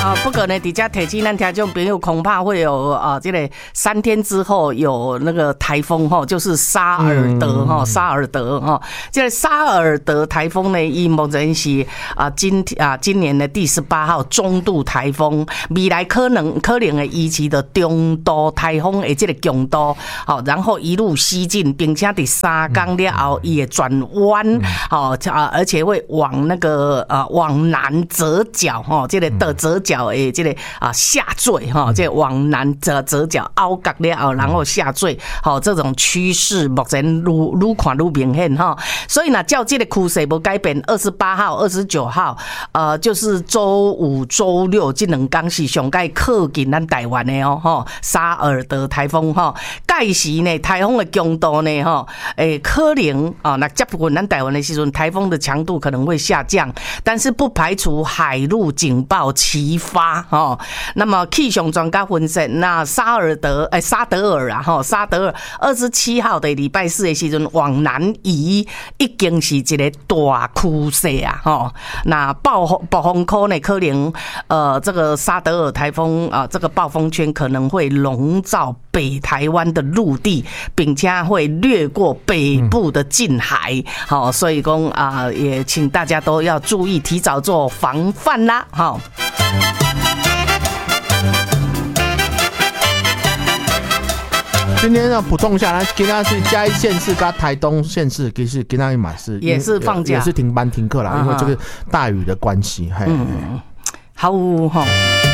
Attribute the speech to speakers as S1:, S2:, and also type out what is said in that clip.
S1: 不过呢，底下提醒咱听众朋友，恐怕会有这个3天之后有那个台风就是沙尔德沙尔德这个沙尔德台风呢，伊目前是今年的第18号中度台风，未来可能会移持到中度台风的这个强度，然后一路西进，并且第3天了后，伊会转弯，而且会往那个往南折角这个的折角的这个下坠这个往南折角凹角了后，然后下坠，这种趋势目前愈看愈明显所以呢，照这个趋势无改变，28号、29号，就是周五、周六这2天是上该靠近咱台湾的沙尔德台风届时呢，台风的强度呢可能那接近咱台湾的时阵，台风的强度可能会下降，但是不排除海陆警报齐发那么气象专家分析，那沙德尔27号的礼拜四的时阵往南移，已经是一个大趋势那暴风圈呢，可能这个沙德尔台风这个暴风圈可能会笼罩北台湾的陆地，并且会掠过北部的近海所以说也请大家都要注意，提早做防范啦
S2: 今天要补充一下，那今天是嘉义县市跟台东县市，其实今天
S1: 也是放假，
S2: 也是停班停课啦，因为这个大雨的关系。
S1: 好